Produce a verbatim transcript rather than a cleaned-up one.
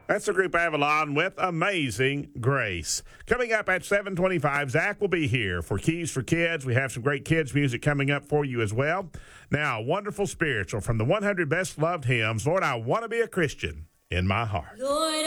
That's the group Avalon with Amazing Grace. Coming up at seven twenty-five, Zach will be here for Keys for Kids. We have some great kids music coming up for you as well. Now, wonderful spiritual from the one hundred Best Loved Hymns, Lord, I Want to Be a Christian in My Heart. Lord,